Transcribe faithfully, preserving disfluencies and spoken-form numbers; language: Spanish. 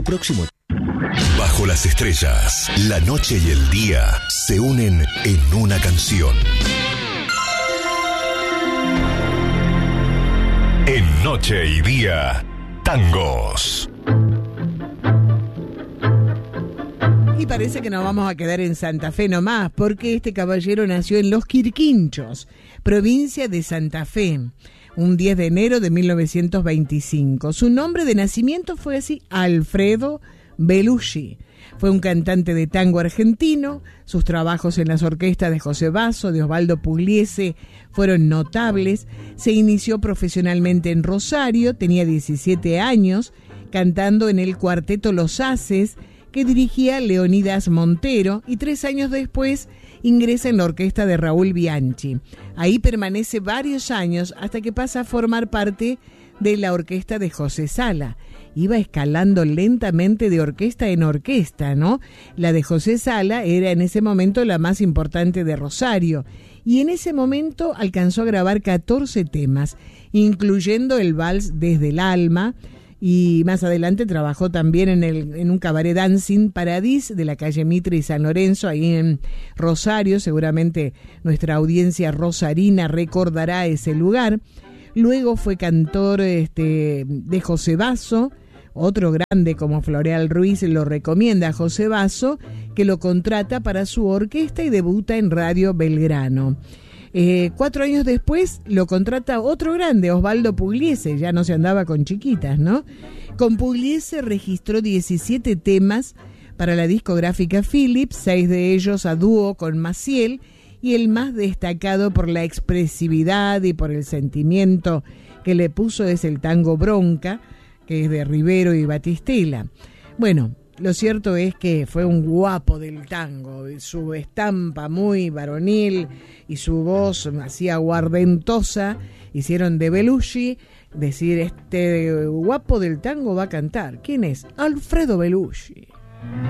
Próximo. Bajo las estrellas, la noche y el día se unen en una canción. En Noche y Día, tangos. Y parece que nos vamos a quedar en Santa Fe nomás, porque este caballero nació en Los Quirquinchos, provincia de Santa Fe, un diez de enero de mil novecientos veinticinco. Su nombre de nacimiento fue así, Alfredo Belushi. Fue un cantante de tango argentino. Sus trabajos en las orquestas de José Basso, de Osvaldo Pugliese, fueron notables. Se inició profesionalmente en Rosario, tenía diecisiete años, cantando en el cuarteto Los Haces, que dirigía Leonidas Montero, y tres años después ingresa en la orquesta de Raúl Bianchi. Ahí permanece varios años hasta que pasa a formar parte de la orquesta de José Sala. Iba escalando lentamente de orquesta en orquesta, ¿no? La de José Sala era en ese momento la más importante de Rosario, y en ese momento alcanzó a grabar catorce temas, incluyendo el vals Desde el Alma, y más adelante trabajó también en, el, en un cabaret dancing Paradis de la calle Mitre y San Lorenzo, ahí en Rosario. Seguramente nuestra audiencia rosarina recordará ese lugar. Luego fue cantor este, de José Basso. Otro grande como Floreal Ruiz lo recomienda a José Basso, que lo contrata para su orquesta y debuta en Radio Belgrano. Eh, cuatro años después lo contrata otro grande, Osvaldo Pugliese, ya no se andaba con chiquitas, ¿no? Con Pugliese registró diecisiete temas para la discográfica Philips, seis de ellos a dúo con Maciel, y el más destacado por la expresividad y por el sentimiento que le puso es el tango Bronca, que es de Rivero y Batistela. Bueno, lo cierto es que fue un guapo del tango, su estampa muy varonil y su voz así aguardentosa hicieron de Belushi decir, este guapo del tango va a cantar. ¿Quién es? Alfredo Belushi.